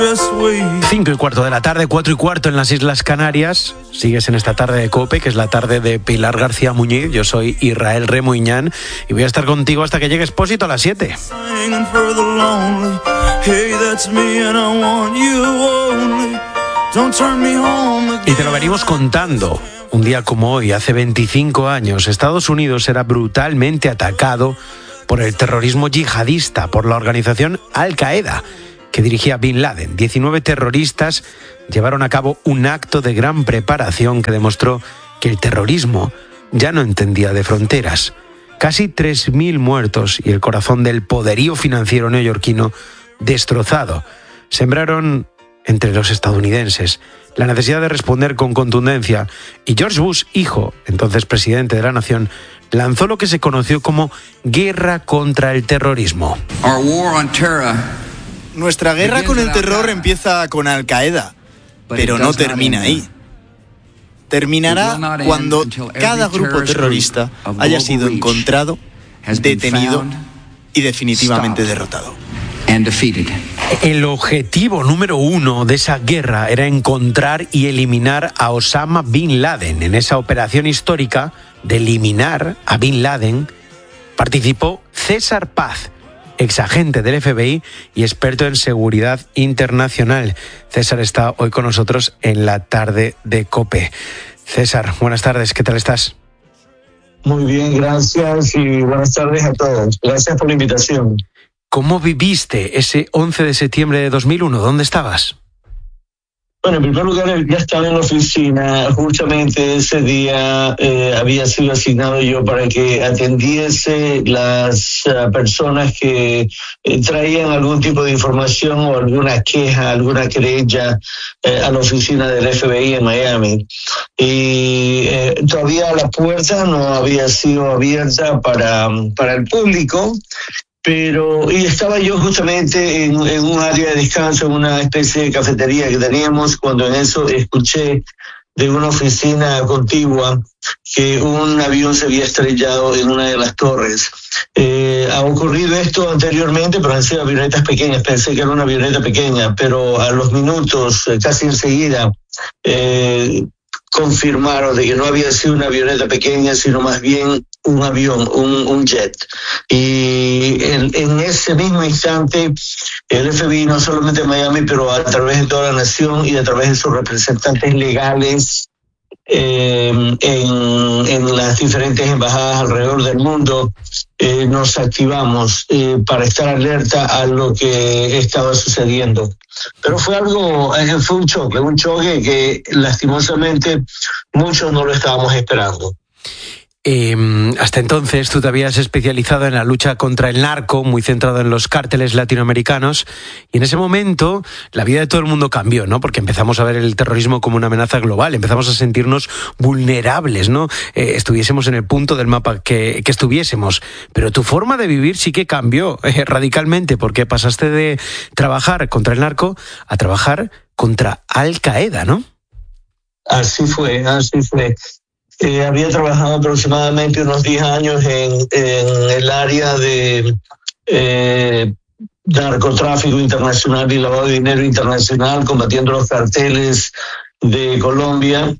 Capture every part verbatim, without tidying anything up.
Cinco y cuarto de la tarde, cuatro y cuarto en las Islas Canarias. Sigues en esta tarde de COPE, que es la tarde de Pilar García Muñiz. Yo soy Israel Remuñán y voy a estar contigo hasta que llegue Expósito a las siete. Y te lo venimos contando. Un día como hoy, hace veinticinco años, Estados Unidos era brutalmente atacado por el terrorismo yihadista, por la organización Al-Qaeda, que dirigía Bin Laden. diecinueve terroristas llevaron a cabo un acto de gran preparación que demostró que el terrorismo ya no entendía de fronteras. Casi tres mil muertos y el corazón del poderío financiero neoyorquino destrozado. Sembraron entre los estadounidenses la necesidad de responder con contundencia, y George Bush, hijo, entonces presidente de la nación, lanzó lo que se conoció como Guerra contra el Terrorismo. Our war on terror. Nuestra guerra con el terror empieza con Al-Qaeda, pero no termina ahí. Terminará cuando cada grupo terrorista haya sido encontrado, detenido y definitivamente derrotado. El objetivo número uno de esa guerra era encontrar y eliminar a Osama Bin Laden. En esa operación histórica de eliminar a Bin Laden participó César Paz, exagente del F B I y experto en seguridad internacional. César está hoy con nosotros en la tarde de COPE. César, buenas tardes, ¿qué tal estás? Muy bien, gracias y buenas tardes a todos. Gracias por la invitación. ¿Cómo viviste ese once de septiembre de dos mil uno? ¿Dónde estabas? Bueno, en primer lugar, ya estaba en la oficina. Justamente ese día eh, había sido asignado yo para que atendiese las uh, personas que eh, traían algún tipo de información o alguna queja, alguna querella eh, a la oficina del F B I en Miami. Y eh, todavía la puerta no había sido abierta para, para el público. Pero, y estaba yo justamente en, en un área de descanso, en una especie de cafetería que teníamos, cuando en eso escuché de una oficina contigua que un avión se había estrellado en una de las torres. Eh, ha ocurrido esto anteriormente, pero han sido avionetas pequeñas. Pensé que era una avioneta pequeña, pero a los minutos, casi enseguida, eh, confirmaron de que no había sido una avioneta pequeña, sino más bien un avión, un, un jet. Y en, en ese mismo instante, el F B I, no solamente en Miami, pero a través de toda la nación y a través de sus representantes legales eh, en, en las diferentes embajadas alrededor del mundo, eh, nos activamos eh, para estar alerta a lo que estaba sucediendo. Pero fue algo, fue un choque, un choque que lastimosamente muchos no lo estábamos esperando. Eh, hasta entonces tú te habías especializado en la lucha contra el narco, muy centrado en los cárteles latinoamericanos, y en ese momento la vida de todo el mundo cambió, ¿no? Porque empezamos a ver el terrorismo como una amenaza global, empezamos a sentirnos vulnerables, ¿no? Eh, estuviésemos en el punto del mapa que, que estuviésemos, pero tu forma de vivir sí que cambió eh, radicalmente, porque pasaste de trabajar contra el narco a trabajar contra Al-Qaeda, ¿no? Así fue, así fue. Eh, había trabajado aproximadamente unos diez años en, en el área de eh, narcotráfico internacional y lavado de dinero internacional, combatiendo los carteles de Colombia.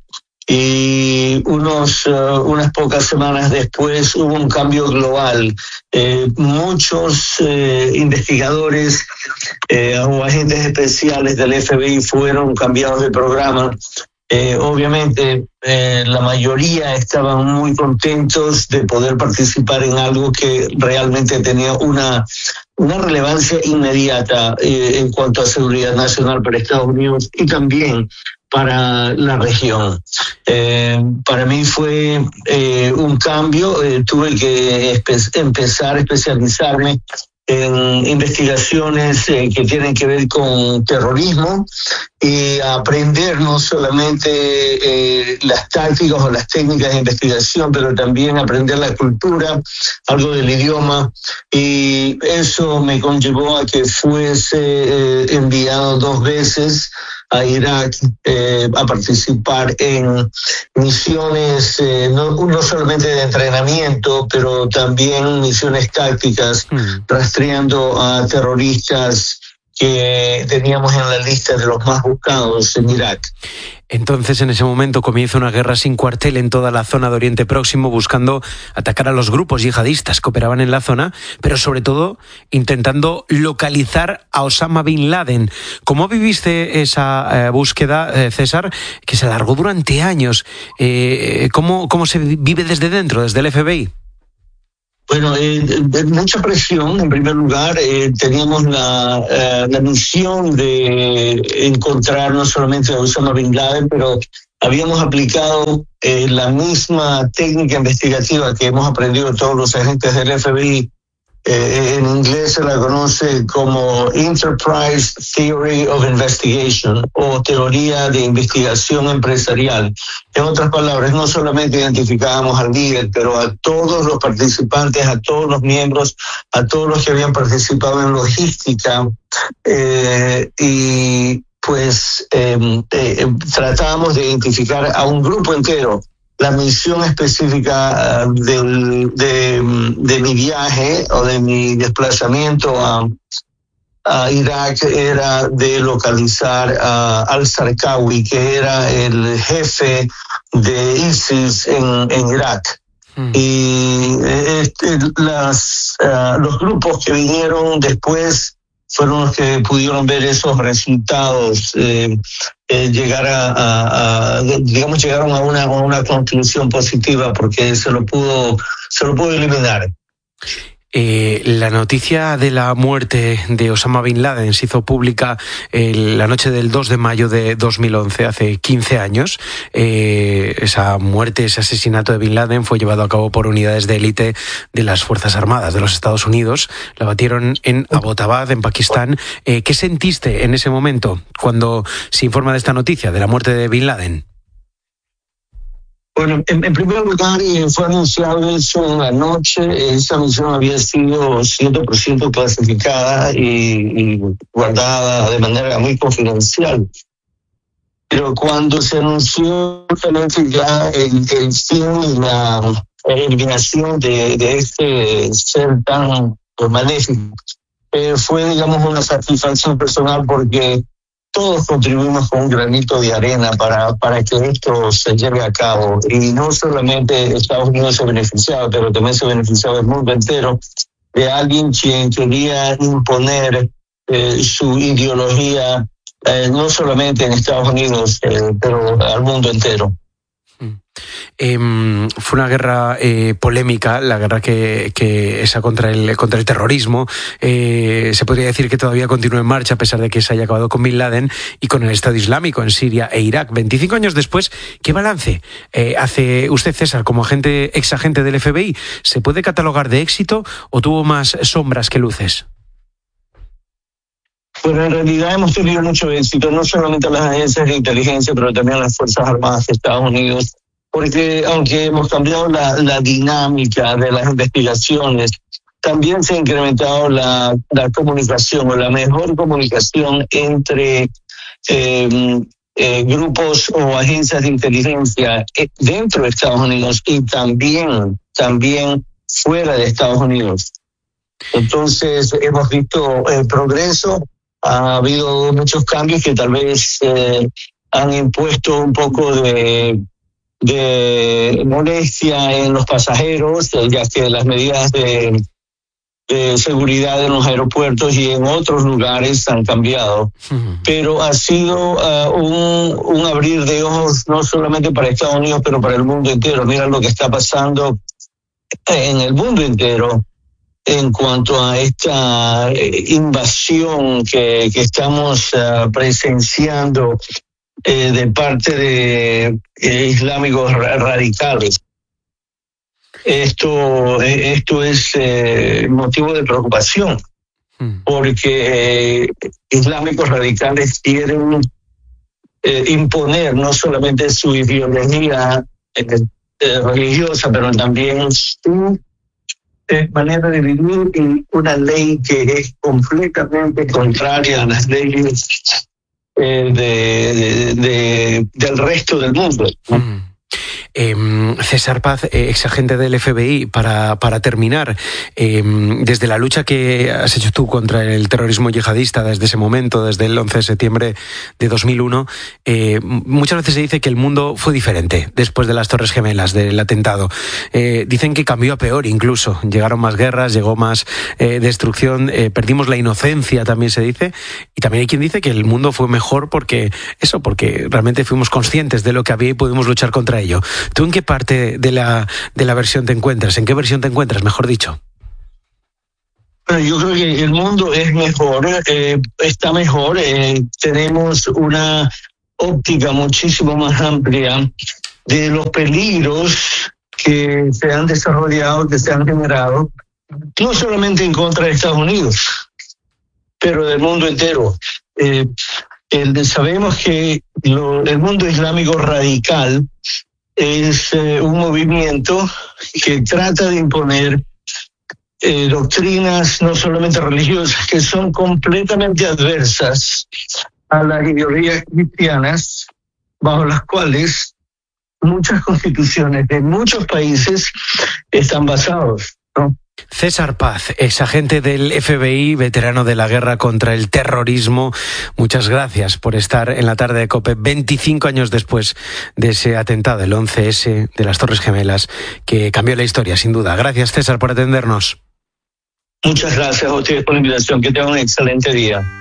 Y unos, uh, unas pocas semanas después hubo un cambio global. Eh, muchos eh, investigadores eh, o agentes especiales del F B I fueron cambiados de programa. Eh, obviamente, eh, la mayoría estaban muy contentos de poder participar en algo que realmente tenía una, una relevancia inmediata eh, en cuanto a seguridad nacional para Estados Unidos y también para la región. Eh, para mí fue eh, un cambio. Eh, tuve que espe- empezar a especializarme en investigaciones eh, que tienen que ver con terrorismo y aprender no solamente eh, las tácticas o las técnicas de investigación, pero también aprender la cultura, algo del idioma, y eso me conllevó a que fuese eh, enviado dos veces a Irak eh, a participar en misiones eh, no, no solamente de entrenamiento, pero también misiones tácticas, mm. rastreando a terroristas que teníamos en la lista de los más buscados en Irak. Entonces, en ese momento comienza una guerra sin cuartel en toda la zona de Oriente Próximo, buscando atacar a los grupos yihadistas que operaban en la zona, pero sobre todo intentando localizar a Osama Bin Laden. ¿Cómo viviste esa eh, búsqueda, eh, César, que se alargó durante años? Eh, ¿cómo, ¿Cómo se vive desde dentro, desde el F B I? Bueno, eh, mucha presión. En primer lugar, eh, teníamos la, eh, la misión de encontrar no solamente a Osama Bin Laden, pero habíamos aplicado eh, la misma técnica investigativa que hemos aprendido todos los agentes del F B I. Eh, en inglés se la conoce como Enterprise Theory of Investigation o teoría de investigación empresarial. En otras palabras, no solamente identificábamos al líder, pero a todos los participantes, a todos los miembros, a todos los que habían participado en logística, eh, y pues eh, eh, tratábamos de identificar a un grupo entero. La misión específica uh, de, de, de mi viaje o de mi desplazamiento a, a Irak era de localizar a al-Zarqawi, que era el jefe de ISIS en, en Irak. Mm. Y este, las, uh, los grupos que vinieron después fueron los que pudieron ver esos resultados, eh, eh, llegar a, a, a, digamos, llegaron a una, a una conclusión positiva porque se lo pudo, se lo pudo eliminar. Eh, la noticia de la muerte de Osama Bin Laden se hizo pública eh, la noche del dos de mayo de dos mil once, hace quince años. Eh, esa muerte, ese asesinato de Bin Laden fue llevado a cabo por unidades de élite de las Fuerzas Armadas de los Estados Unidos. La batieron en Abbottabad, en Pakistán. Eh, ¿Qué sentiste en ese momento cuando se informa de esta noticia, de la muerte de Bin Laden? Bueno, en, en primer lugar, fue anunciado eso en la noche. Esa misión había sido cien por ciento clasificada y, y guardada de manera muy confidencial. Pero cuando se anunció realmente ya el, el fin y la eliminación de, de este ser tan maléfico, eh, fue, digamos, una satisfacción personal porque todos contribuimos con un granito de arena para, para que esto se lleve a cabo. Y no solamente Estados Unidos se ha beneficiado, pero también se ha beneficiado el mundo entero de alguien quien quería imponer eh, su ideología, eh, no solamente en Estados Unidos, eh, pero al mundo entero. Eh, fue una guerra eh, polémica, la guerra que, que esa contra el, contra el terrorismo. Eh, se podría decir que todavía continúa en marcha a pesar de que se haya acabado con Bin Laden y con el Estado Islámico en Siria e Irak. veinticinco años después, ¿qué balance eh, hace usted, César, como agente, ex agente del F B I? ¿Se puede catalogar de éxito o tuvo más sombras que luces? Bueno, en realidad hemos tenido mucho éxito, no solamente las agencias de inteligencia, pero también las Fuerzas Armadas de Estados Unidos. Porque aunque hemos cambiado la, la dinámica de las investigaciones, también se ha incrementado la, la comunicación o la mejor comunicación entre eh, eh, grupos o agencias de inteligencia dentro de Estados Unidos y también, también fuera de Estados Unidos. Entonces hemos visto el progreso, ha habido muchos cambios que tal vez eh, han impuesto un poco de de molestia en los pasajeros, ya que las medidas de, de seguridad en los aeropuertos y en otros lugares han cambiado. Uh-huh. Pero ha sido uh, un, un abrir de ojos no solamente para Estados Unidos, pero para el mundo entero. Mira lo que está pasando en el mundo entero en cuanto a esta invasión que, que estamos uh, presenciando Eh, de parte de eh, islámicos radicales. Esto, eh, esto es eh, motivo de preocupación, hmm. porque eh, islámicos radicales quieren eh, imponer no solamente su ideología eh, eh, religiosa, pero también su eh, manera de vivir y una ley que es completamente contraria a las leyes De, de, de, del resto del mundo. Mm. Eh, César Paz, eh, exagente del F B I, para, para terminar, eh, desde la lucha que has hecho tú contra el terrorismo yihadista desde ese momento, desde el once de septiembre de dos mil uno, eh, muchas veces se dice que el mundo fue diferente después de las Torres Gemelas, del atentado. Eh, dicen que cambió a peor incluso, llegaron más guerras, llegó más eh, destrucción, eh, perdimos la inocencia, también se dice, y también hay quien dice que el mundo fue mejor porque eso, porque realmente fuimos conscientes de lo que había y pudimos luchar contra ello. ¿Tú en qué parte de la, de la versión te encuentras? ¿En qué versión te encuentras, mejor dicho? Bueno, yo creo que el mundo es mejor, eh, está mejor, eh, tenemos una óptica muchísimo más amplia de los peligros que se han desarrollado, que se han generado, no solamente en contra de Estados Unidos, pero del mundo entero. Eh, el, sabemos que lo, el mundo islámico radical es eh, un movimiento que trata de imponer eh, doctrinas no solamente religiosas, que son completamente adversas a las ideologías cristianas, bajo las cuales muchas constituciones de muchos países están basados, ¿no? César Paz, exagente del F B I, veterano de la guerra contra el terrorismo, muchas gracias por estar en la tarde de COPE veinticinco años después de ese atentado, el once ese de las Torres Gemelas, que cambió la historia, sin duda. Gracias, César, por atendernos. Muchas gracias a ustedes por la invitación. Que tengan un excelente día.